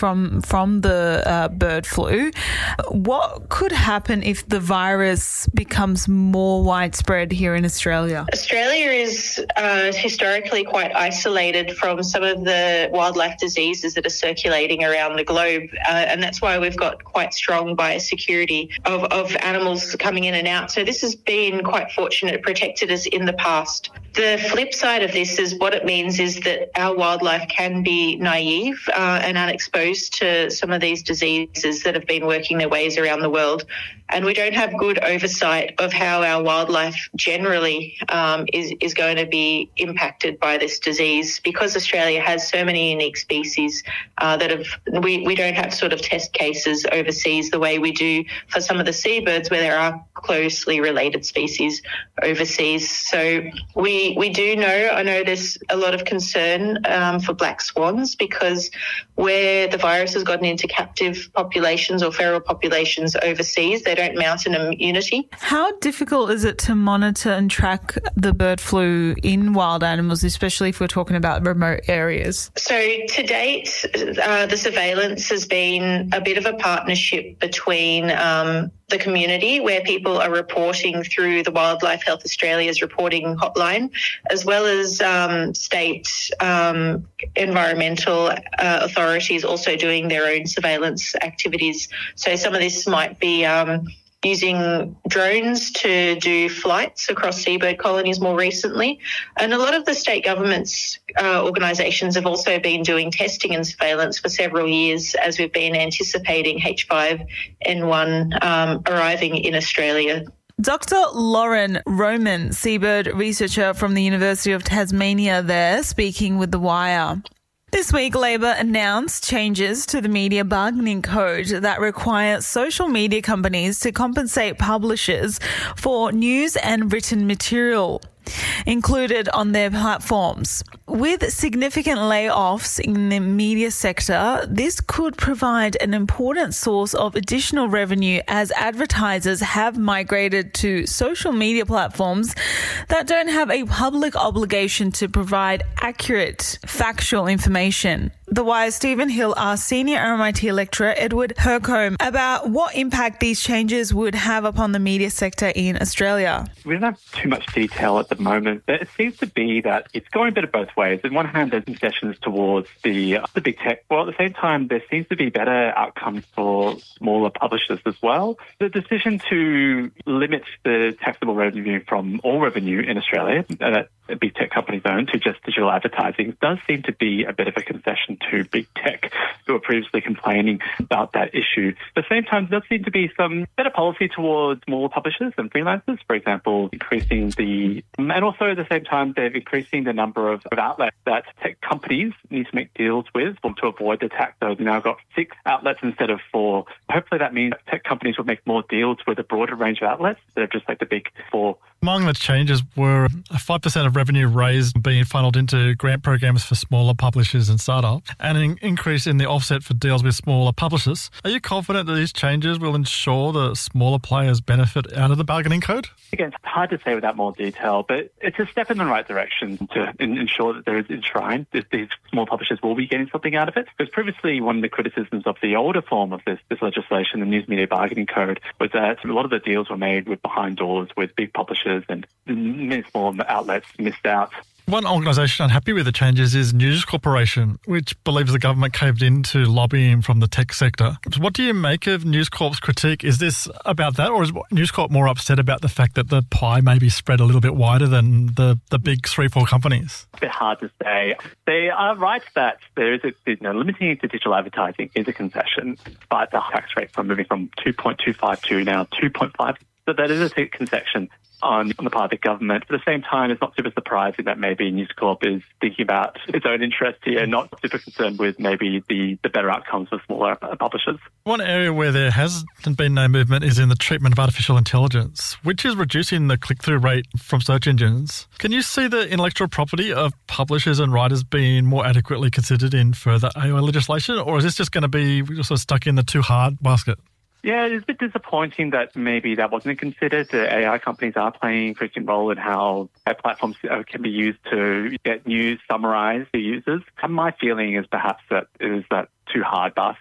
from the bird flu. What could happen if the virus becomes more widespread here in Australia? Australia is historically quite isolated from some of the wildlife diseases that are circulating around the globe, and that's why we've got quite strong biosecurity of animals coming in and out. So this has been quite fortunate. It protected us in the past. The flip side of this is what it means is that our wildlife can be naive and unexposed to some of these diseases that have been working their ways around the world. And we don't have good oversight of how our wildlife generally is going to be impacted by this disease, because Australia has so many unique species we don't have sort of test cases overseas the way we do for some of the seabirds, where there are closely related species overseas. So we do know, I know there's a lot of concern for black swans, because where the virus has gotten into captive populations or feral populations overseas, they don't mount an immunity. How difficult is it to monitor and track the bird flu in wild animals, especially if we're talking about remote areas? So to date, the surveillance has been a bit of a partnership between the community, where people are reporting through the Wildlife Health Australia's reporting hotline, as well as state environmental authorities also doing their own surveillance activities. So some of this might be using drones to do flights across seabird colonies more recently. And a lot of the state governments' organisations have also been doing testing and surveillance for several years, as we've been anticipating H5N1 arriving in Australia. Dr. Lauren Roman, seabird researcher from the University of Tasmania there, speaking with The Wire. This week, Labor announced changes to the Media Bargaining Code that require social media companies to compensate publishers for news and written material included on their platforms. With significant layoffs in the media sector, this could provide an important source of additional revenue, as advertisers have migrated to social media platforms that don't have a public obligation to provide accurate, factual information. The Wire's Stephen Hill asked senior RMIT lecturer Edward Hercombe about what impact these changes would have upon the media sector in Australia. We don't have too much detail at the moment, but it seems to be that it's going a bit of both ways. On one hand, there's concessions towards the big tech, while at the same time, there seems to be better outcomes for smaller publishers as well. The decision to limit the taxable revenue from all revenue in Australia that big tech companies own to just digital advertising does seem to be a bit of a concession to big tech, who were previously complaining about that issue. At the same time, there does seem to be some better policy towards more publishers and freelancers, for example, and also at the same time, they're increasing the number of outlets that tech companies need to make deals with to avoid the tax. So we've now got 6 outlets instead of 4. Hopefully that means tech companies will make more deals with a broader range of outlets instead of just like the big 4. Among the changes were 5% of revenue raised being funneled into grant programs for smaller publishers and startups, and an increase in the offset for deals with smaller publishers. Are you confident that these changes will ensure that smaller players benefit out of the bargaining code? Again, it's hard to say without more detail, but it's a step in the right direction to ensure that there is enshrined that these small publishers will be getting something out of it. Because previously, one of the criticisms of the older form of this legislation, the News Media Bargaining Code, was that a lot of the deals were made with behind doors with big publishers, and many small outlets missed out. One organisation unhappy with the changes is News Corporation, which believes the government caved into lobbying from the tech sector. What do you make of News Corp's critique? Is this about that, or is News Corp more upset about the fact that the pie may be spread a little bit wider than the big 3-4 companies? It's a bit hard to say. They are right that there is limiting it to digital advertising is a concession, but the tax rate moving from 2.25 to now 2.5, so that is a concession on the part of the government. At the same time, it's not super surprising that maybe News Corp is thinking about its own interests here, not super concerned with maybe the better outcomes for smaller publishers. One area where there hasn't been no movement is in the treatment of artificial intelligence, which is reducing the click-through rate from search engines. Can you see the intellectual property of publishers and writers being more adequately considered in further AI legislation, or is this just going to be sort of stuck in the too hard basket? Yeah, it's a bit disappointing that maybe that wasn't considered. The AI companies are playing a crucial role in how their platforms can be used to get news summarized to users. And my feeling is perhaps that it is that too hard bus